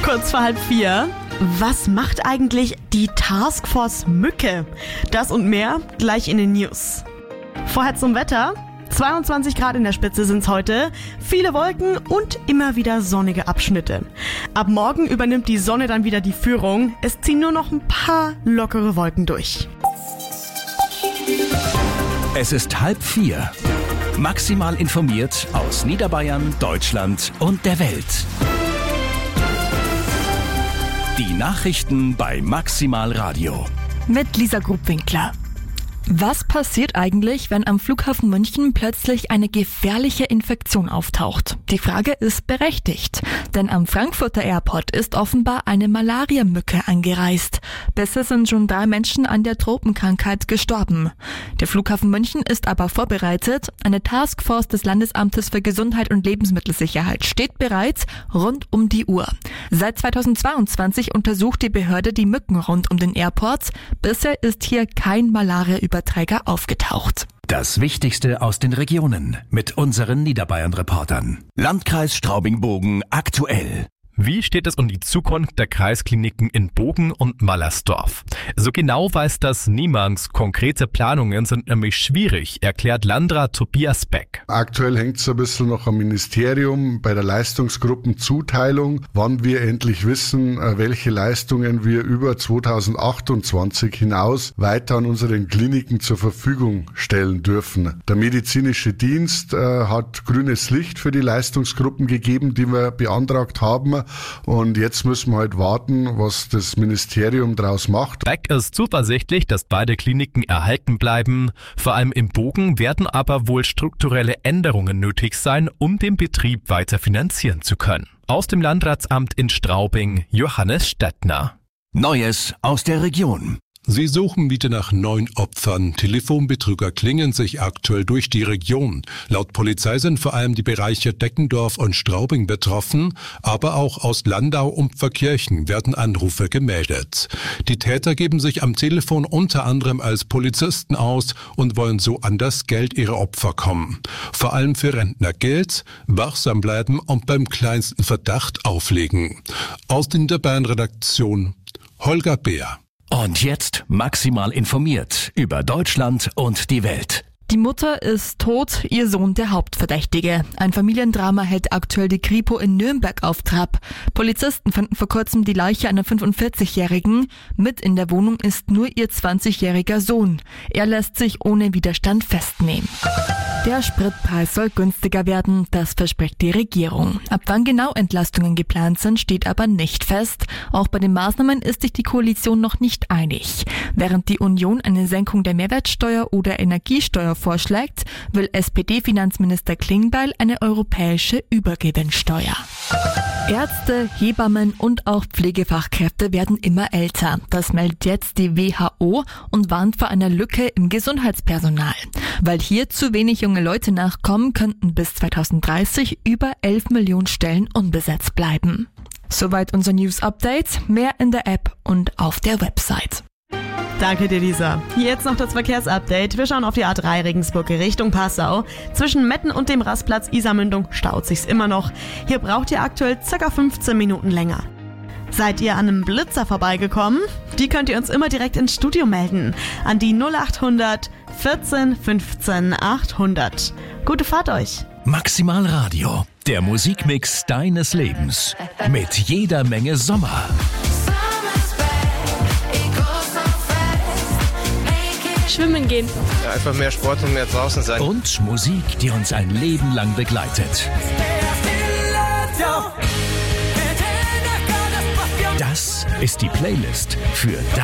Kurz vor 3:30. Was macht eigentlich die Taskforce Mücke? Das und mehr gleich in den News. Vorher zum Wetter. 22 Grad in der Spitze sind's heute, viele Wolken und immer wieder sonnige Abschnitte. Ab morgen übernimmt die Sonne dann wieder die Führung. Es ziehen nur noch ein paar lockere Wolken durch. Es ist 3:30. Maximal informiert aus Niederbayern, Deutschland und der Welt. Die Nachrichten bei Maximal Radio. Mit Lisa Grubwinkler. Was passiert eigentlich, wenn am Flughafen München plötzlich eine gefährliche Infektion auftaucht? Die Frage ist berechtigt, denn am Frankfurter Airport ist offenbar eine Malariamücke angereist. Bisher sind schon 3 Menschen an der Tropenkrankheit gestorben. Der Flughafen München ist aber vorbereitet. Eine Taskforce des Landesamtes für Gesundheit und Lebensmittelsicherheit steht bereit, rund um die Uhr. Seit 2022 untersucht die Behörde die Mücken rund um den Airport. Bisher ist hier kein Malariaüberträger aufgetaucht. Das Wichtigste aus den Regionen mit unseren Niederbayern-Reportern. Landkreis Straubing-Bogen aktuell. Wie steht es um die Zukunft der Kreiskliniken in Bogen und Mallersdorf? So genau weiß das niemand. Konkrete Planungen sind nämlich schwierig, erklärt Landrat Tobias Beck. Aktuell hängt es ein bisschen noch am Ministerium bei der Leistungsgruppenzuteilung, wann wir endlich wissen, welche Leistungen wir über 2028 hinaus weiter an unseren Kliniken zur Verfügung stellen dürfen. Der medizinische Dienst hat grünes Licht für die Leistungsgruppen gegeben, die wir beantragt haben. Und jetzt müssen wir halt warten, was das Ministerium daraus macht. Beck ist zuversichtlich, dass beide Kliniken erhalten bleiben. Vor allem im Bogen werden aber wohl strukturelle Änderungen nötig sein, um den Betrieb weiter finanzieren zu können. Aus dem Landratsamt in Straubing, Johannes Stettner. Neues aus der Region. Sie suchen wieder nach 9 Opfern. Telefonbetrüger klingen sich aktuell durch die Region. Laut Polizei sind vor allem die Bereiche Deckendorf und Straubing betroffen, aber auch aus Landau und Pfarrkirchen werden Anrufe gemeldet. Die Täter geben sich am Telefon unter anderem als Polizisten aus und wollen so an das Geld ihrer Opfer kommen. Vor allem für Rentner gilt: wachsam bleiben und beim kleinsten Verdacht auflegen. Aus der Niederbayern-Redaktion Holger Beer. Und jetzt maximal informiert über Deutschland und die Welt. Die Mutter ist tot, ihr Sohn der Hauptverdächtige. Ein Familiendrama hält aktuell die Kripo in Nürnberg auf Trab. Polizisten fanden vor kurzem die Leiche einer 45-Jährigen. Mit in der Wohnung ist nur ihr 20-jähriger Sohn. Er lässt sich ohne Widerstand festnehmen. Der Spritpreis soll günstiger werden, das verspricht die Regierung. Ab wann genau Entlastungen geplant sind, steht aber nicht fest. Auch bei den Maßnahmen ist sich die Koalition noch nicht einig. Während die Union eine Senkung der Mehrwertsteuer oder Energiesteuer vorschlägt, will SPD-Finanzminister Klingbeil eine europäische Übergewinnsteuer. Ärzte, Hebammen und auch Pflegefachkräfte werden immer älter. Das meldet jetzt die WHO und warnt vor einer Lücke im Gesundheitspersonal. Weil hier zu wenig junge Leute nachkommen, könnten bis 2030 über 11 Millionen Stellen unbesetzt bleiben. Soweit unser News-Update. Mehr in der App und auf der Website. Danke dir, Lisa. Jetzt noch das Verkehrsupdate. Wir schauen auf die A3 Regensburg Richtung Passau. Zwischen Metten und dem Rastplatz Isarmündung staut sich's immer noch. Hier braucht ihr aktuell ca. 15 Minuten länger. Seid ihr an einem Blitzer vorbeigekommen? Die könnt ihr uns immer direkt ins Studio melden. An die 0800 14 15 800. Gute Fahrt euch. Maximal Radio, der Musikmix deines Lebens. Mit jeder Menge Sommer. Schwimmen gehen. Ja, einfach mehr Sport und mehr draußen sein. Und Musik, die uns ein Leben lang begleitet. Das ist die Playlist für